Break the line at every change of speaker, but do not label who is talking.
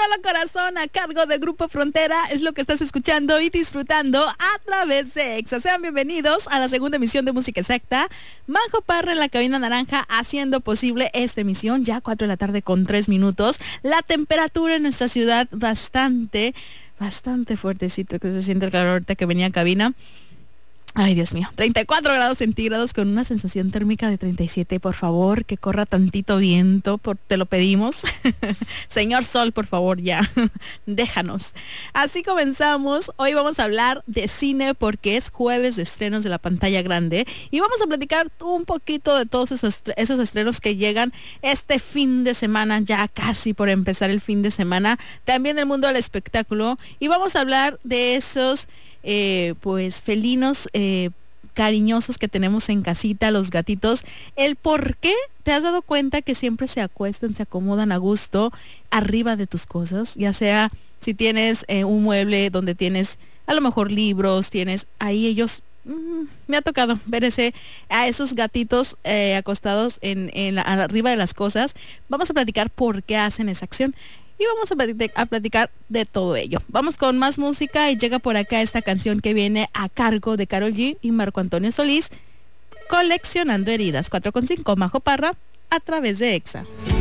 solo corazón a cargo de Grupo Frontera es lo que estás escuchando y disfrutando a través de Exa. Sean bienvenidos a la segunda emisión de Música Exacta. Majo Parra en la cabina naranja haciendo posible esta emisión, ya 4 de la tarde con 3 minutos. La temperatura en nuestra ciudad bastante fuertecito, que se siente el calor ahorita que venía a cabina. Ay, Dios mío, 34 grados centígrados con una sensación térmica de 37. Por favor, que corra tantito viento, te lo pedimos. Señor Sol, por favor, ya, déjanos. Así comenzamos. Hoy vamos a hablar de cine porque es jueves de estrenos de la pantalla grande y vamos a platicar un poquito de todos esos estrenos que llegan este fin de semana, ya casi por empezar el fin de semana. También del mundo del espectáculo y vamos a hablar de esos pues felinos cariñosos que tenemos en casita, los gatitos. El por qué te has dado cuenta que siempre se acuestan, se acomodan a gusto arriba de tus cosas, ya sea si tienes un mueble donde tienes a lo mejor libros, tienes ahí ellos. Me ha tocado ver a esos gatitos acostados arriba de las cosas. Vamos a platicar por qué hacen esa acción. Y vamos a platicar de todo ello. Vamos con más música y llega por acá esta canción que viene a cargo de Karol G y Marco Antonio Solís, Coleccionando Heridas. 4:5, Majo Parra, a través de Exa.